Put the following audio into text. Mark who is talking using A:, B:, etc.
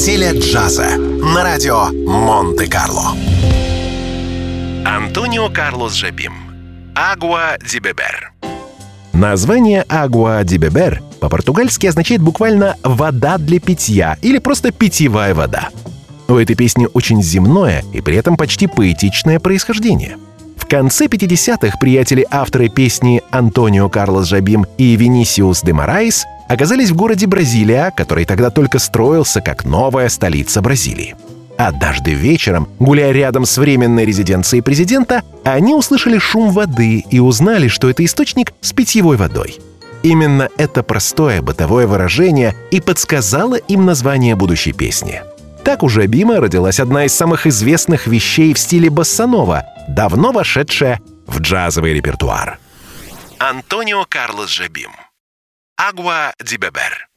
A: Неделя джаза на радио Монте-Карло. Антонио Карлос Жобим. «Агуа ди бебер».
B: Название «Агуа ди бебер» по-португальски означает буквально «вода для питья» или просто «питьевая вода». У этой песни очень земное и при этом почти поэтичное происхождение. В конце 50-х приятели-авторы песни Антонио Карлос Жобим и Винисиус де Мораис оказались в городе Бразилия, который тогда только строился как новая столица Бразилии. Однажды вечером, гуляя рядом с временной резиденцией президента, они услышали шум воды и узнали, что это источник с питьевой водой. Именно это простое бытовое выражение и подсказало им название будущей песни. Так у Жобима родилась одна из самых известных вещей в стиле боссанова, давно вошедшая в джазовый репертуар.
A: Антонио Карлос Жобим. «Агуа ди бебер».